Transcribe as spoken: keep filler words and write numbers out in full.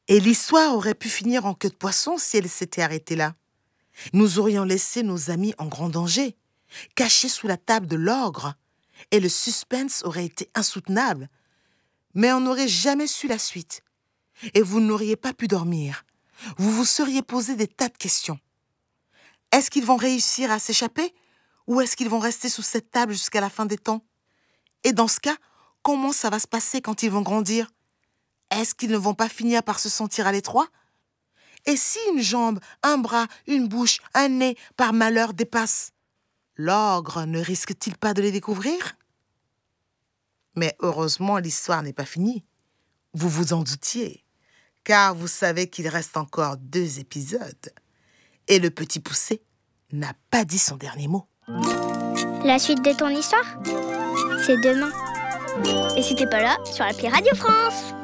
Et l'histoire aurait pu finir en queue de poisson si elle s'était arrêtée là. Nous aurions laissé nos amis en grand danger, cachés sous la table de l'ogre, et le suspense aurait été insoutenable. Mais on n'aurait jamais su la suite. Et vous n'auriez pas pu dormir. Vous vous seriez posé des tas de questions. Est-ce qu'ils vont réussir à s'échapper? Ou est-ce qu'ils vont rester sous cette table jusqu'à la fin des temps? Et dans ce cas, comment ça va se passer quand ils vont grandir? Est-ce qu'ils ne vont pas finir par se sentir à l'étroit? Et si une jambe, un bras, une bouche, un nez, par malheur dépassent, l'ogre ne risque-t-il pas de les découvrir? Mais heureusement, l'histoire n'est pas finie. Vous vous en doutiez, car vous savez qu'il reste encore deux épisodes. Et le petit poucet n'a pas dit son dernier mot. La suite de ton histoire, c'est demain. Et si t'es pas là, sur l'appli Radio France.